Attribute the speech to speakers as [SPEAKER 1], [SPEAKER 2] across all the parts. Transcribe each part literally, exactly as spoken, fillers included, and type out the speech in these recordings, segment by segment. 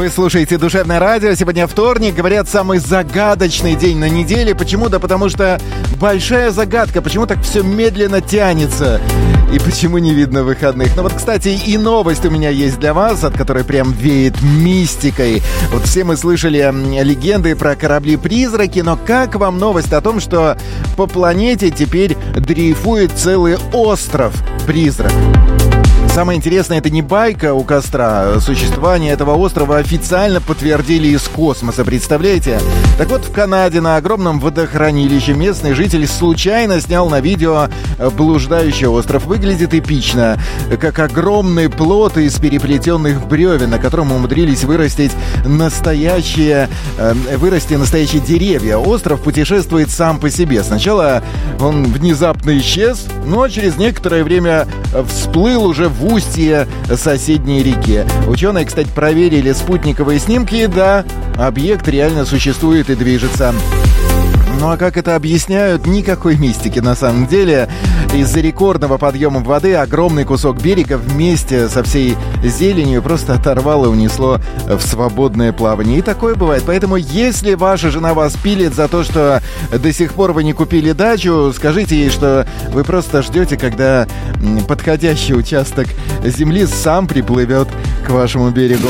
[SPEAKER 1] Вы слушаете «Душевное радио». Сегодня вторник. Говорят, самый загадочный день на неделе. Почему? Да потому что большая загадка. Почему так все медленно тянется? И почему не видно выходных? Ну вот, кстати, и новость у меня есть для вас, от которой прям веет мистикой. Вот все мы слышали легенды про корабли-призраки, но как вам новость о том, что по планете теперь дрейфует целый остров-призрак? Самое интересное, это не байка у костра. Существование этого острова официально подтвердили из космоса, представляете? Так вот, в Канаде на огромном водохранилище местный житель случайно снял на видео блуждающий остров. Выглядит эпично, как огромный плот из переплетенных бревен, на котором умудрились вырастить настоящие, э, вырасти настоящие деревья. Остров путешествует сам по себе. Сначала он внезапно исчез, но через некоторое время всплыл уже в устье соседней реки. Ученые, кстати, проверили спутниковые снимки, и да, объект реально существует и движется. Ну а как это объясняют? Никакой мистики на самом деле. Из-за рекордного подъема воды огромный кусок берега вместе со всей зеленью просто оторвало и унесло в свободное плавание. И такое бывает. Поэтому если ваша жена вас пилит за то, что до сих пор вы не купили дачу, скажите ей, что вы просто ждете, когда подходящий участок земли сам приплывет к вашему берегу.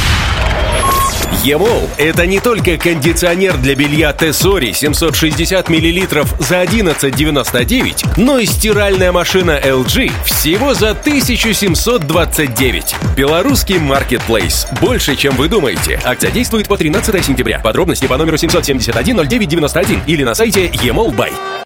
[SPEAKER 2] Емол – это не только кондиционер для белья Тессори семьсот шестьдесят миллилитров за одиннадцать девяносто девять, но и стиральная машина эл джи всего за тысяча семьсот двадцать девять. Белорусский маркетплейс. Больше, чем вы думаете. Акция действует по тринадцатое сентября. Подробности по номеру семь семь один ноль девять девяносто один или на сайте Емол Бай.